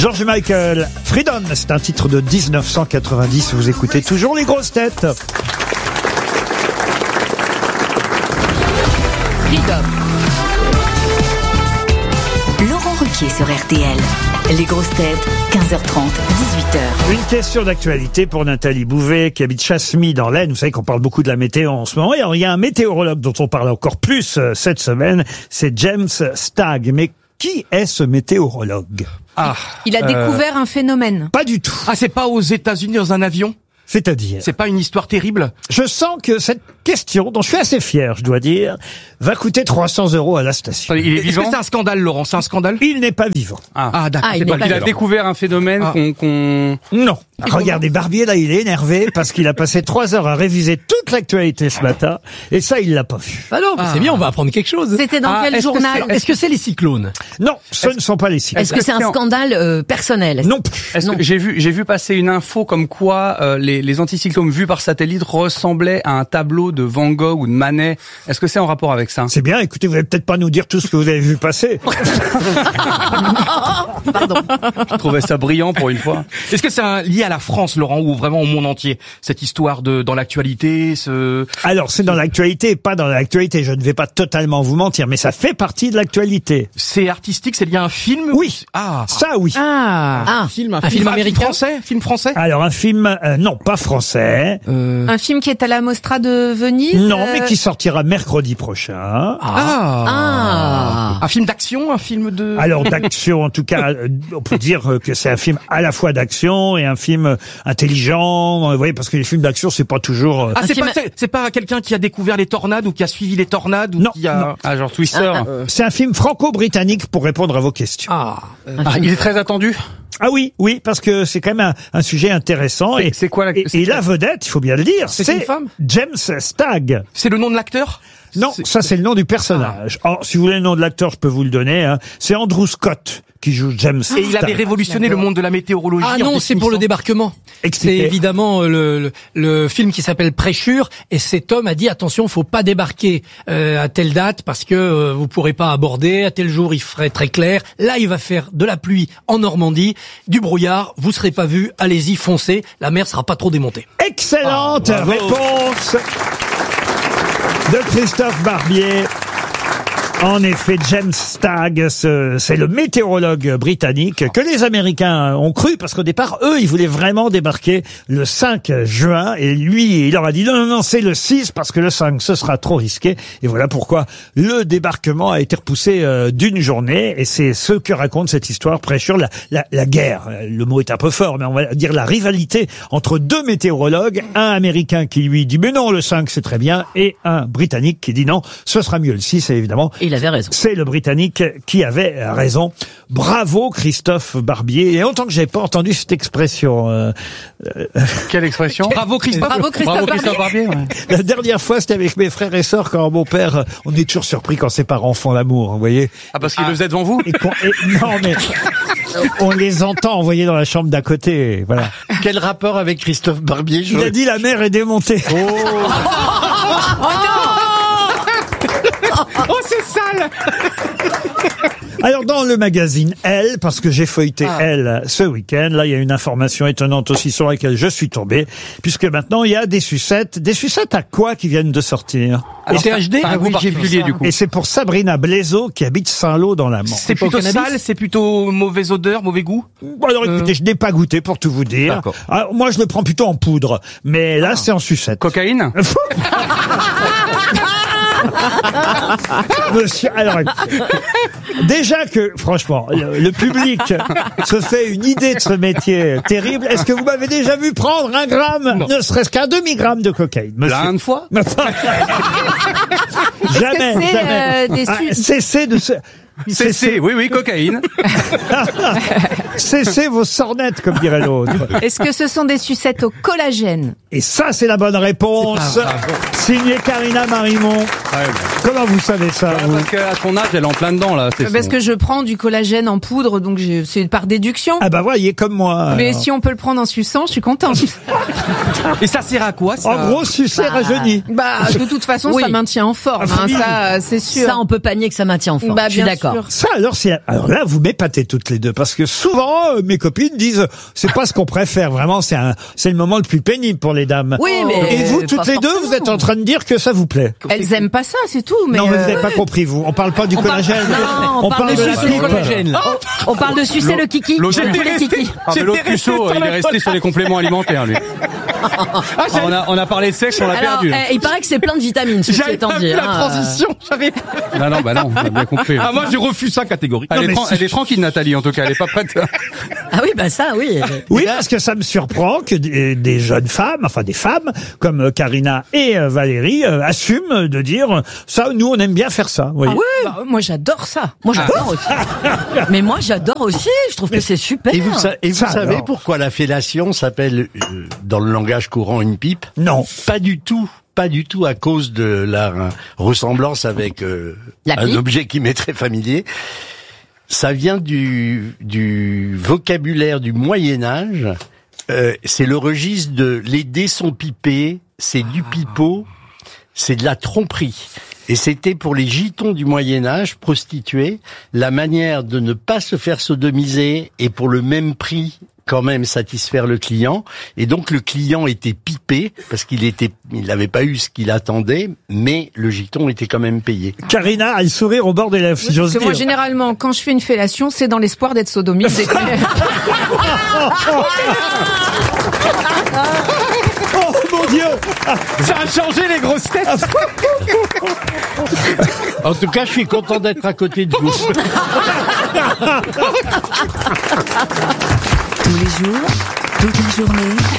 George Michael, Freedom, c'est un titre de 1990. Vous écoutez toujours les grosses têtes. Freedom. Laurent Ruquier sur RTL. Les grosses têtes, 15h30, 18h. Une question d'actualité pour Nathalie Bouvet qui habite Chassemis dans l'Aisne. Vous savez qu'on parle beaucoup de la météo en ce moment. Et alors, il y a un météorologue dont on parle encore plus cette semaine. C'est James Stagg. Mais qui est ce météorologue? Il a découvert un phénomène. Pas du tout. Ah, c'est pas aux États-Unis dans un avion? C'est-à-dire? C'est pas une histoire terrible? Je sens que cette question, dont je suis assez fier, je dois dire, va coûter 300 € à la station. Il est Est-ce vivant? que c'est un scandale, Laurent? C'est un scandale? Il n'est pas vivant. D'accord. il c'est n'est pas pas Il a alors. découvert un phénomène qu'on... Non. Regardez, Barbier, là, il est énervé parce qu'il a passé 3 heures à réviser toute l'actualité ce matin. Et ça, il l'a pas vu. Ah non, c'est bien, on va apprendre quelque chose. C'était dans quel est-ce que journal? Est-ce que c'est les cyclones? Non, ce ne sont pas les cyclones. Est-ce que c'est un scandale personnel? Non plus. Est-ce que j'ai vu passer une info comme quoi les anticyclones vus par satellite ressemblaient à un tableau de Van Gogh ou de Manet. Est-ce que c'est en rapport avec ça? C'est bien, écoutez, vous allez peut-être pas nous dire tout ce que vous avez vu passer. Pardon. Je trouvais ça brillant pour une fois. Est-ce que c'est lié à la France, Laurent, ou vraiment au monde entier? Cette histoire dans l'actualité, Alors, c'est dans l'actualité et pas dans l'actualité. Je ne vais pas totalement vous mentir, mais ça fait partie de l'actualité. c'est artistique, c'est lié à un film? Oui. Ah. Ça, oui. Ah, Un film américain? Film français? Alors, un film, non, pas français. un film qui est à la Mostra de Venise. Non, mais qui sortira mercredi prochain. Un film d'action, un film de... Alors, d'action, en tout cas, on peut dire que c'est un film à la fois d'action et un film intelligent. Vous voyez, parce que les films d'action, c'est pas toujours... c'est pas quelqu'un qui a découvert les tornades ou qui a suivi les tornades ou Non, qui a... non. Ah, genre Twister. C'est un film franco-britannique pour répondre à vos questions. Il est très attendu. Ah oui, parce que c'est quand même un sujet intéressant. C'est quoi la... Et la vedette, il faut bien le dire, C'est c'est une femme James Stagg. C'est le nom de l'acteur? Non, ça c'est le nom du personnage. Alors, si vous voulez le nom de l'acteur, je peux vous le donner. Hein. C'est Andrew Scott qui joue James Stagg. Et il avait révolutionné le monde de la météorologie. Ah en non, c'est pour le définissant- débarquement. C'est Expliquez. évidemment le film qui s'appelle Prêchure, et cet homme a dit attention, faut pas débarquer à telle date parce que vous pourrez pas aborder, à tel jour il ferait très clair. Là, il va faire de la pluie en Normandie, du brouillard, vous serez pas vus, allez-y, foncez, la mer sera pas trop démontée. Excellente réponse de Christophe Barbier. En effet, James Stagg, c'est le météorologue britannique que les Américains ont cru, parce qu'au départ, eux, ils voulaient vraiment débarquer le 5 juin, et lui, il leur a dit non, c'est le 6, parce que le 5, ce sera trop risqué, et voilà pourquoi le débarquement a été repoussé d'une journée, et c'est ce que raconte cette histoire, Prêchure, la guerre, le mot est un peu fort, mais on va dire la rivalité entre deux météorologues, un Américain qui lui dit mais non, le 5 c'est très bien, et un Britannique qui dit non, ce sera mieux le 6, et évidemment, Il avait raison. c'est le Britannique qui avait raison. Bravo Christophe Barbier. Et autant que j'ai pas entendu cette expression. Quelle expression? Bravo Christophe. Bravo Christophe Barbier. Ouais. La dernière fois, c'était avec mes frères et sœurs quand mon père. On est toujours surpris quand ses parents font l'amour, vous voyez. Ah, parce qu'il le faisait devant vous? Non mais on les entend, vous voyez, dans la chambre d'à côté. Voilà. Quel rapport avec Christophe Barbier? Il a dit la mer est démontée. Oh, c'est sale. Alors dans le magazine Elle, parce que j'ai feuilleté Elle ce week-end, là il y a une information étonnante aussi sur laquelle je suis tombé, puisque maintenant il y a des sucettes à quoi qui viennent de sortir. THD? Un goût particulier du coup. Et c'est pour Sabrina Blaiseau qui habite Saint-Lô dans la Manche. C'est plutôt sale, c'est plutôt mauvaise odeur, mauvais goût? Bon, alors écoutez, je n'ai pas goûté pour tout vous dire. D'accord. Alors, moi je le prends plutôt en poudre, mais là c'est en sucette. Cocaïne? Monsieur, alors, déjà que, franchement, le public se fait une idée de ce métier terrible. Est-ce que vous m'avez déjà vu prendre un gramme, ne serait-ce qu'un demi-gramme de cocaïne, monsieur? Plein de fois? Jamais, c'est, jamais. des Cessez de se... CC, oui, cocaïne. Cessez vos sornettes, comme dirait l'autre. Est-ce que ce sont des sucettes au collagène? Et ça, c'est la bonne réponse. Signée Karina Marimont. Comment vous savez ça, vous? Parce qu'à son âge, elle est en plein dedans, là. Parce que je prends du collagène en poudre, donc c'est par déduction. Ah bah voyez, comme moi. Mais alors. si on peut le prendre en suçant, je suis contente. Et ça sert à quoi, ça? En gros, sucer rajeunit. Bah, de toute façon, Oui. ça maintient en forme, hein, ça, c'est sûr. Ça, on peut pas nier que ça maintient en forme. Bah, Je suis bien d'accord. d'accord. Ça, alors là, vous m'épatez toutes les deux, parce que souvent, mes copines disent, c'est pas ce qu'on préfère, vraiment, c'est le moment le plus pénible pour les dames. Oui, mais Et vous, toutes pas les deux, vous êtes en train de dire que ça vous plaît. Elles aiment pas ça, c'est tout. Mais non, mais vous n'avez pas compris, vous. On parle pas du collagène. Non, on parle de de la sucer le pipe. collagène. On parle de sucer le kiki. L'autre, Tous les kikis. Ah, mais l'autre puceau, il est resté sur les compléments alimentaires, lui. On a parlé de sexe, on l'a Alors, perdu. il paraît que c'est plein de vitamines, ceci J'avais étant pas dit. vu la hein. transition. J'avais. Non, on a bien compris. Ah, moi, je refuse ça catégoriquement. Non, mais Elle est tranquille, Nathalie, en tout cas, elle est pas prête. Ah oui, bah ça, oui. Oui, parce que ça me surprend que des jeunes femmes, enfin des femmes, comme Karina et Valérie, assument de dire, ça, nous, on aime bien faire ça. Vous voyez. Bah, moi j'adore ça. Moi j'adore aussi. Mais moi j'adore aussi. Je trouve que c'est super. Et vous Ça, savez alors. pourquoi la fellation s'appelle, dans le langage courant, une pipe? Non. Pas du tout. Pas du tout à cause de la ressemblance avec La un pipe. objet qui m'est très familier. Ça vient du vocabulaire du Moyen-Âge. C'est le registre de les dés sont pipés, c'est du pipeau, c'est de la tromperie. Et c'était pour les gitons du Moyen-Âge, prostituées, la manière de ne pas se faire sodomiser et pour le même prix quand même satisfaire le client. Et donc le client était pipé parce qu'il n'avait pas eu ce qu'il attendait, mais le giton était quand même payé. Karina a le sourire au bord des lèvres, si parce j'ose que moi, dire. généralement, quand je fais une fellation, c'est dans l'espoir d'être sodomisée. Oh mon Dieu! Ça a changé les grosses têtes. En tout cas, je suis content d'être à côté de vous. Tous les jours, toute la journée,